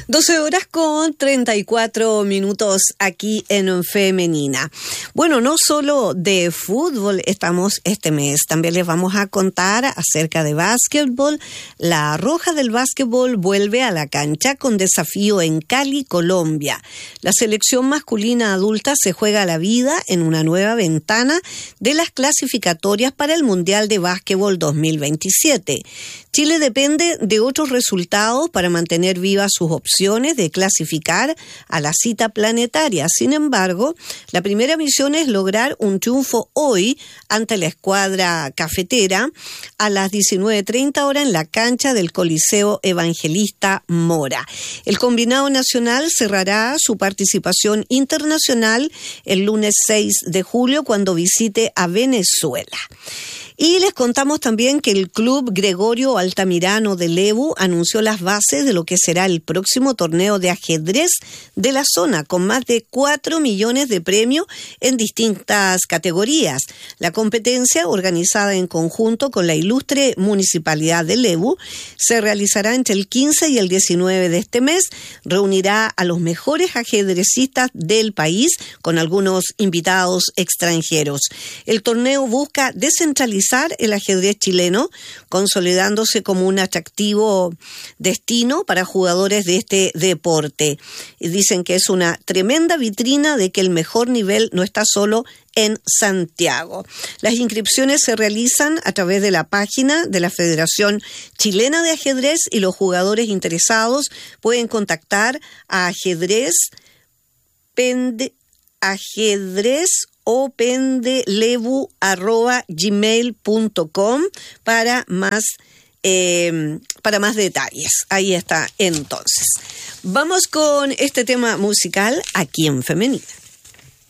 12 horas con 34 minutos aquí en Femenina. Bueno, no solo de fútbol estamos este mes, también les vamos a contar acerca de básquetbol. La Roja del Básquetbol vuelve a la cancha con desafío en Cali, Colombia. La selección masculina adulta se juega la vida en una nueva ventana de las clasificatorias para el Mundial de Básquetbol 2027. Chile depende de otros resultados para mantener vivas sus opciones de clasificar a la cita planetaria. Sin embargo, la primera misión es lograr un triunfo hoy ante la escuadra cafetera a las 19:30 horas en la cancha del Coliseo Evangelista Mora. El combinado nacional cerrará su participación internacional el lunes 6 de julio cuando visite a Venezuela. Y les contamos también que el Club Gregorio Altamirano de Lebu anunció las bases de lo que será el próximo torneo de ajedrez de la zona, con más de 4 millones de premios en distintas categorías. La competencia, organizada en conjunto con la ilustre Municipalidad de Lebu, se realizará entre el 15 y el 19 de este mes. Reunirá a los mejores ajedrecistas del país, con algunos invitados extranjeros. El torneo busca descentralizar el ajedrez chileno, consolidándose como un atractivo destino para jugadores de este deporte. Y dicen que es una tremenda vitrina de que el mejor nivel no está solo en Santiago. Las inscripciones se realizan a través de la página de la Federación Chilena de Ajedrez y los jugadores interesados pueden contactar a pendelebu@gmail.com para más detalles. Ahí está entonces. Vamos con este tema musical aquí en Femenina.